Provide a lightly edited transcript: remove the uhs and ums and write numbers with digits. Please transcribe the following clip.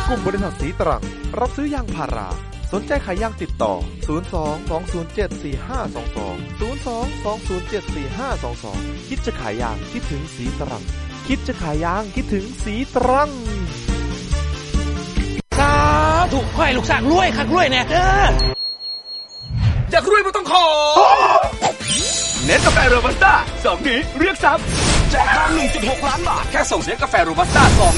กลุ่มบริษัทสีตรังรับซื้อยางพาราสนใจขายยางติดต่อ02-207-4522 คิดจะขายยางคิดถึงสีตรังคิดจะขายยางคิดถึงสีตรังสาธุขอให้ลูกสร้างรวยคักรวยแน่เด้ออยากรวยไม่ต้องขอเน็ตกาแฟโรบัสต้า2นี้เรียกทรัพย์แจกทอง 1.6 ล้านบาทแค่ส่งเสียกาแฟโรบัสต้า2